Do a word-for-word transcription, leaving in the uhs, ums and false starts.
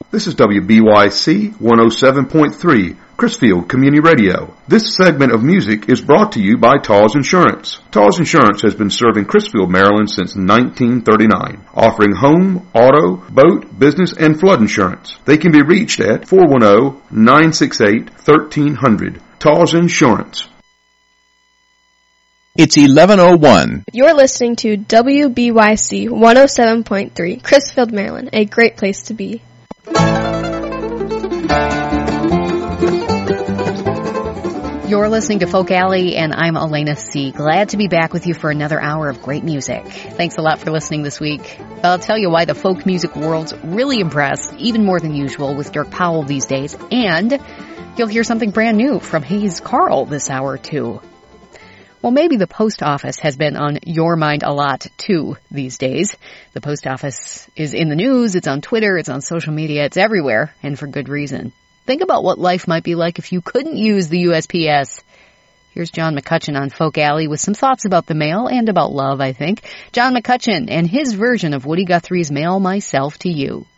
This is W B Y C one oh seven point three, Chrisfield Community Radio. This segment of music is brought to you by Taws Insurance. Taws Insurance has been serving Chrisfield, Maryland since nineteen thirty-nine, offering home, auto, boat, business, and flood insurance. They can be reached at four one zero, nine six eight, one three zero zero. Taws Insurance. It's eleven oh one. You're listening to W B Y C one oh seven point three, Chrisfield, Maryland, a great place to be. You're listening to Folk Alley, and I'm Elena C. Glad to be back with you for another hour of great music. Thanks a lot for listening this week. I'll tell you why the folk music world's really impressed, even more than usual, with Dirk Powell these days, and you'll hear something brand new from Hayes Carll this hour, too. Well, maybe the post office has been on your mind a lot, too, these days. The post office is in the news, it's on Twitter, it's on social media, it's everywhere, and for good reason. Think about what life might be like if you couldn't use the U S P S. Here's John McCutcheon on Folk Alley with some thoughts about the mail and about love, I think. John McCutcheon and his version of Woody Guthrie's Mail Myself to You.